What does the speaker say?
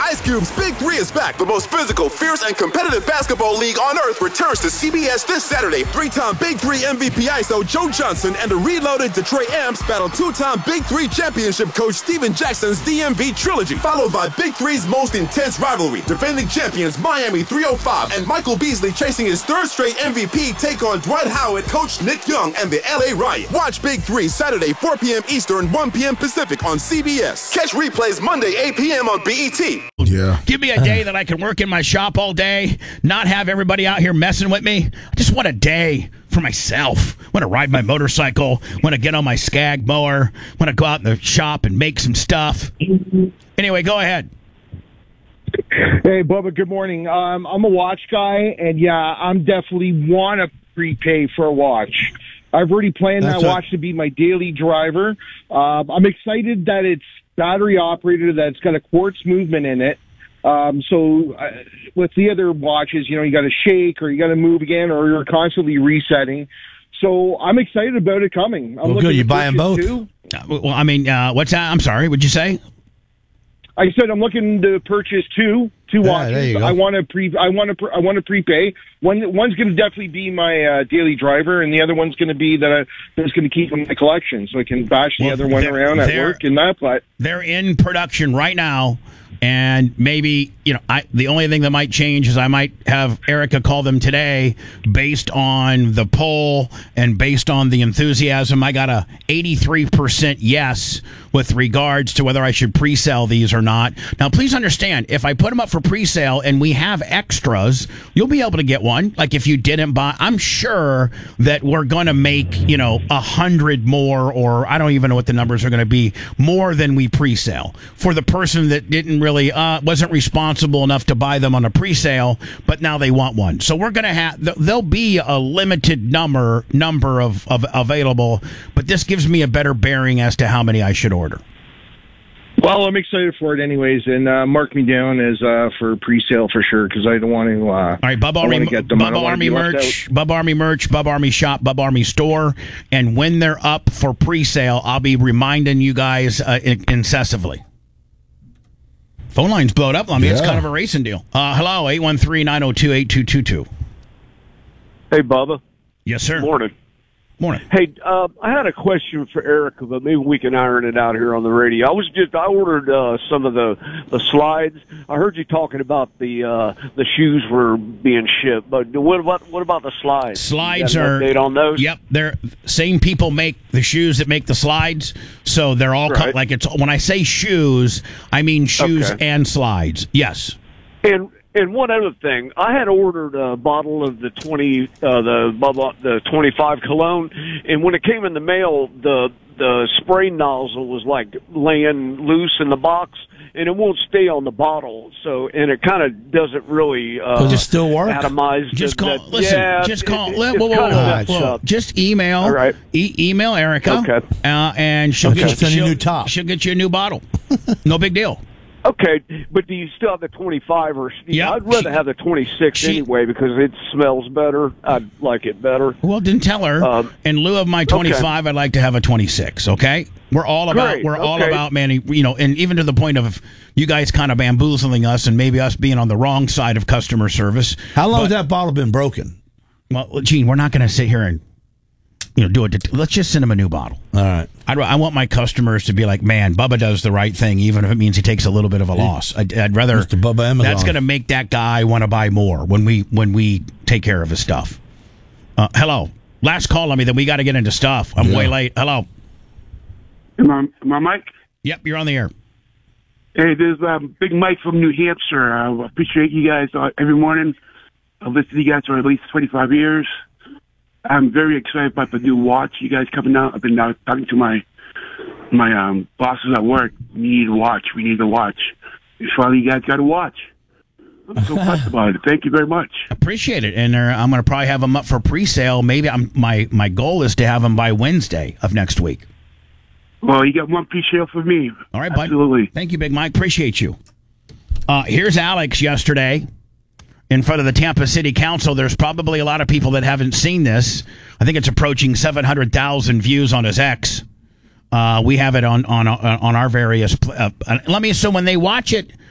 Ice Cube's Big Three is back. The most physical, fierce, and competitive basketball league on earth returns to CBS this Saturday. Three-time Big Three MVP ISO Joe Johnson and the reloaded Detroit Amps battle two-time Big Three championship coach Steven Jackson's DMV trilogy, followed by Big Three's most intense rivalry. Defending champions Miami 305 and Michael Beasley chasing his third straight MVP take on Dwight Howard, coach Nick Young, and the LA Riot. Watch Big Three Saturday, 4 p.m. Eastern, 1 p.m. Pacific on CBS. Catch replays Monday, 8 p.m. on BET. Yeah. Give me a day that I can work in my shop all day, not have everybody out here messing with me. I just want a day for myself. Want to ride my motorcycle, want to get on my Skag mower, want to go out in the shop and make some stuff. Anyway, go ahead. Hey, Bubba, good morning. I'm a watch guy, and yeah, I'm definitely want to prepay for a watch. I've already planned that watch to be my daily driver. I'm excited that it's battery operated, that it's got a quartz movement in it. So with the other watches, you got to shake or you got to move again or you're constantly resetting. So I'm excited about it coming. I'm well, good. You buy them both? Well, I mean, what's that? I'm sorry. What'd you say? I said I'm looking to purchase two watches. There you go. I want to prepay. One's going to definitely be my daily driver, and the other one's going to be that's going to keep in my collection, so I can bash the other one around at work and that. But they're in production right now. And maybe, the only thing that might change is I might have Erica call them today based on the poll and based on the enthusiasm. I got a 83% yes with regards to whether I should pre-sell these or not. Now, please understand, if I put them up for pre-sale and we have extras, you'll be able to get one. Like if you didn't buy, I'm sure that we're going to make, 100 more, or I don't even know what the numbers are going to be, more than we pre-sale for the person that didn't really wasn't responsible enough to buy them on a pre-sale, but now they want one. So we're going to have, there'll be a limited number of available, but this gives me a better bearing as to how many I should order. Well, I'm excited for it anyways, and mark me down as for pre-sale for sure, because I don't want to. All right, Bubba Army merch, Bubba Army merch, Bubba Army shop, Bubba Army store, and when they're up for pre-sale, I'll be reminding you guys incessantly. Phone line's blowed up on me. Yeah. It's kind of a racing deal. Hello, 813-902-8222. Hey, Bubba. Yes, sir. Morning. Hey, I had a question for Erica, but maybe we can iron it out here on the radio. I ordered some of the slides. I heard you talking about the shoes were being shipped, but what about the slides? Slides are update on those? Yep, they're same people make the shoes that make the slides, so they're all right. like it's. When I say shoes, I mean shoes and slides. Yes. And one other thing, I had ordered a bottle of the 25 cologne, and when it came in the mail, the spray nozzle was like laying loose in the box, and it won't stay on the bottle. So, and it kind of doesn't really does it still work? Atomize. Just call. Just email. All right. Email Erica. Okay. And she'll get you a new top. She'll get you a new bottle. No big deal. Okay, but do you still have the 25 or? Yeah, I'd rather have the 26 anyway because it smells better. I'd like it better. Well, then tell her. In lieu of my 25, I'd like to have a 26. Okay, we're all about man. And even to the point of you guys kind of bamboozling us and maybe us being on the wrong side of customer service. How long has that bottle been broken? Well, Gene, we're not going to sit here and do it. Let's just send him a new bottle. All right. I want my customers to be like, man, Bubba does the right thing, even if it means he takes a little bit of a loss. I'd rather Mr. Bubba Amazon. That's going to make that guy want to buy more when we take care of his stuff. Hello, last call on me. Then we got to get into stuff. I'm way late. Hello. Am I Mike? Yep, you're on the air. Hey, there's Big Mike from New Hampshire. I appreciate you guys every morning. I've listened to you guys for at least 25 years. I'm very excited about the new watch you guys coming out. I've been talking to my bosses at work. We need a watch. Finally, you guys got a watch. I'm so pumped about it. Thank you very much. Appreciate it. And I'm going to probably have them up for pre-sale. Maybe my goal is to have them by Wednesday of next week. Well, you got one pre-sale for me. All right, bud. Absolutely. Thank you, Big Mike. Appreciate you. Here's Alex yesterday. In front of the Tampa City Council. There's probably a lot of people that haven't seen this. I think it's approaching 700,000 views on his X. We have it on our various. Let me assume when they watch it,